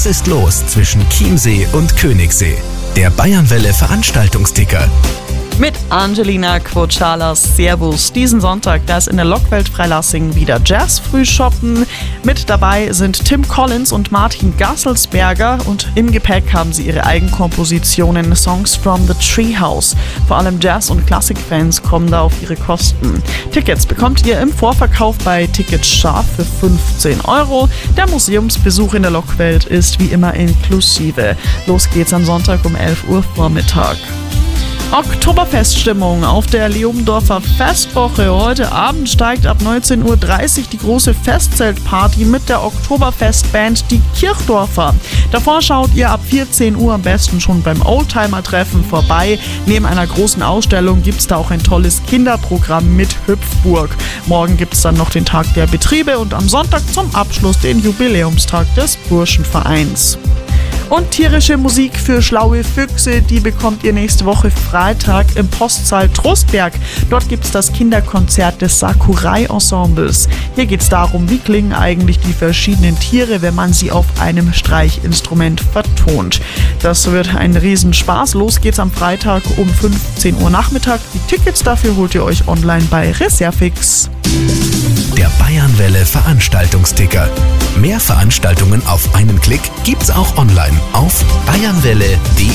Was ist los zwischen Chiemsee und Königssee? Der Bayernwelle Veranstaltungsticker. Mit Angelina Quotschalas. Servus. Diesen Sonntag, da ist in der Lockwelt Freilassing wieder Jazz-Frühschoppen. Mit dabei sind Tim Collins und Martin Gasselsberger und im Gepäck haben sie ihre Eigenkompositionen Songs from the Treehouse. Vor allem Jazz- und Klassikfans kommen da auf ihre Kosten. Tickets bekommt ihr im Vorverkauf bei Ticketsharp für 15 €. Der Museumsbesuch in der Lockwelt ist wie immer inklusive. Los geht's am Sonntag um 11 Uhr Vormittag. Oktoberfeststimmung auf der Leobendorfer Festwoche. Heute Abend steigt ab 19:30 Uhr die große Festzeltparty mit der Oktoberfestband Die Kirchdorfer. Davor schaut ihr ab 14 Uhr am besten schon beim Oldtimer-Treffen vorbei. Neben einer großen Ausstellung gibt es da auch ein tolles Kinderprogramm mit Hüpfburg. Morgen gibt es dann noch den Tag der Betriebe und am Sonntag zum Abschluss den Jubiläumstag des Burschenvereins. Und tierische Musik für schlaue Füchse, die bekommt ihr nächste Woche Freitag im Postsaal Trostberg. Dort gibt es das Kinderkonzert des Sakurai-Ensembles. Hier geht es darum, wie klingen eigentlich die verschiedenen Tiere, wenn man sie auf einem Streichinstrument vertont. Das wird ein Riesenspaß. Los geht's am Freitag um 15 Uhr Nachmittag. Die Tickets dafür holt ihr euch online bei Reservix. Der Bayernwelle Veranstaltungsticker. Mehr Veranstaltungen auf einen Klick gibt's auch online auf bayernwelle.de.